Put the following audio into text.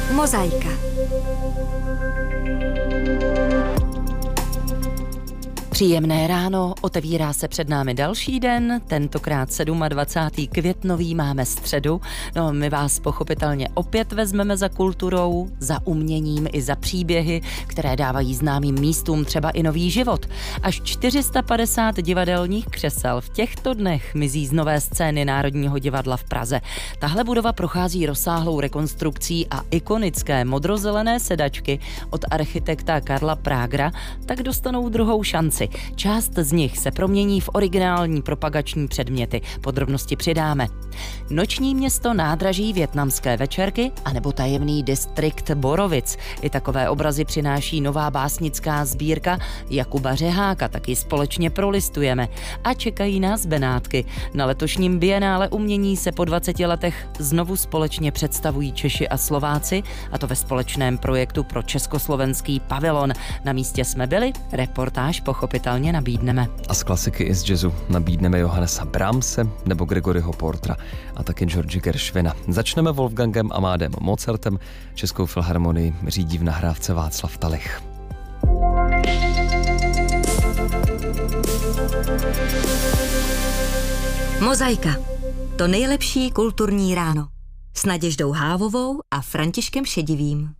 Mozaika. Příjemné ráno, otevírá se před námi další den, tentokrát 27. květnový, máme středu. No, my vás pochopitelně opět vezmeme za kulturou, za uměním i za příběhy, které dávají známým místům třeba i nový život. Až 450 divadelních křesel v těchto dnech mizí z nové scény Národního divadla v Praze. Tahle budova prochází rozsáhlou rekonstrukcí a ikonické modrozelené sedačky od architekta Karla Pragra tak dostanou druhou šanci. Část z nich se promění v originální propagační předměty. Podrobnosti přidáme. Noční město nádraží Vietnamské večerky anebo tajemný distrikt Borovic. I takové obrazy přináší nová básnická sbírka Jakuba Řeháka, taky společně prolistujeme. A čekají nás Benátky. Na letošním bienále umění se po 20 letech znovu společně představují Češi a Slováci, a to ve společném projektu pro československý pavilon. Na místě jsme byli, reportáž pochopitelně nabídneme. A z klasiky i z jazzu nabídneme Johannesa Brahmse nebo Gregoryho Portera a taky George Gershwina. Začneme Wolfgangem Amadem Mozartem. Českou filharmonii řídí v nahrávce Václav Talich. Mozaika. To nejlepší kulturní ráno. S Naděždou Hávovou a Františkem Šedivým.